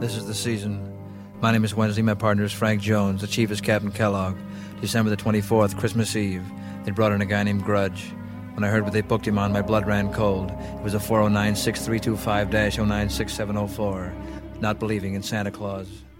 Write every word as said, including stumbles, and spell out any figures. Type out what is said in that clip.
This is the season. My name is Wednesday. My partner is Frank Jones. The chief is Captain Kellogg. December the twenty-fourth, Christmas Eve. They brought in a guy named Grudge. When I heard what they booked him on, my blood ran cold. It was a four oh nine, six three two five, oh nine six seven oh four. Not believing in Santa Claus.